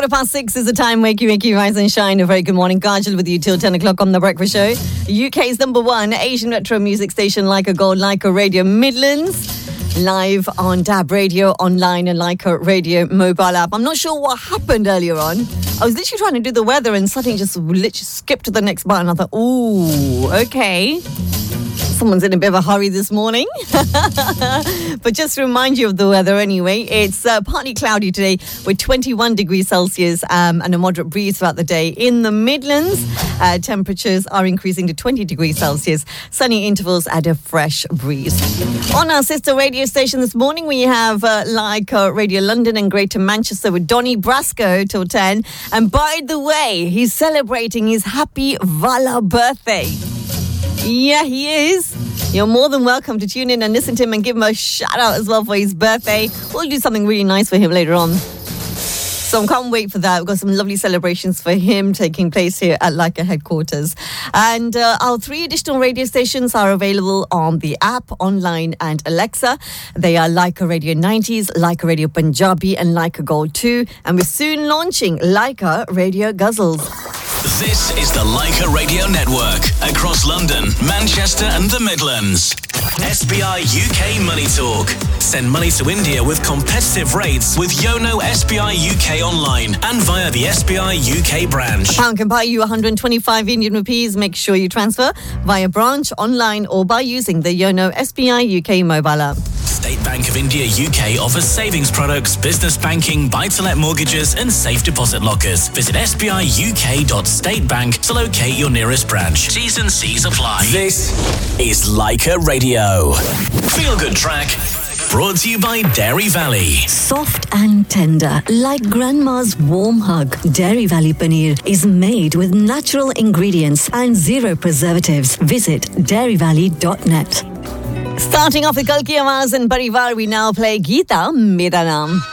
6:15 is the time. Wakey, rise and shine. A very good morning. Kajal with you till 10 o'clock on The Breakfast Show. UK's number one Asian retro music station, Leica Gold, Leica Radio Midlands. Live on DAB Radio, online and Leica Radio mobile app. I'm not sure what happened earlier on. I was literally trying to do the weather and suddenly just literally skipped to the next button. I thought, ooh, okay. Someone's in a bit of a hurry this morning. But just to remind you of the weather anyway, it's partly cloudy today with 21 degrees Celsius and a moderate breeze throughout the day. In the Midlands, temperatures are increasing to 20 degrees Celsius. Sunny intervals and a fresh breeze. On our sister radio station this morning, we have Leica Radio London and Greater Manchester with Donny Brasco till 10. And by the way, he's celebrating his happy Vala birthday. Yeah, he is. You're more than welcome to tune in and listen to him and give him a shout out as well for his birthday. We'll do something really nice for him later on. So I can't wait for that. We've got some lovely celebrations for him taking place here at Leica headquarters. And our 3 additional radio stations are available on the app, online and Alexa. They are Leica Radio 90s, Leica Radio Punjabi and Leica Gold 2. And we're soon launching Leica Radio Guzzles. This is the Leica Radio Network across London, Manchester and the Midlands. SBI UK Money Talk. Send money to India with competitive rates with Yono SBI UK online and via the SBI UK branch. A pound can buy you 125 Indian rupees. Make sure you transfer via branch, online or by using the Yono SBI UK mobile app. State Bank of India UK offers savings products, business banking, buy-to-let mortgages and safe deposit lockers. Visit sbiuk.statebank to locate your nearest branch. T's and C's apply. This is Leica Radio. Feel Good Track. Brought to you by Dairy Valley. Soft and tender, like grandma's warm hug. Dairy Valley Paneer is made with natural ingredients and 0 preservatives. Visit dairyvalley.net. Starting off with Kalki Awaz and Parivar, we now play Geeta Mera Naam.